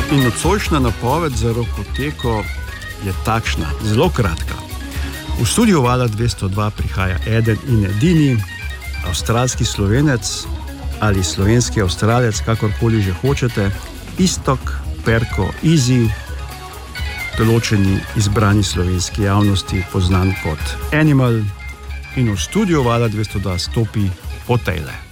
In nocojšnja napoved za Rokoteko je takšna, zelo kratka. V studiu Vala 202 prihaja eden in edini avstralski Slovenec ali slovenski Avstralec, kakorkoli že hočete, Iztok Perko Easy, določeni izbrani slovenski javnosti poznan kot Animal, in v studiu Vala 202 stopi po tejle.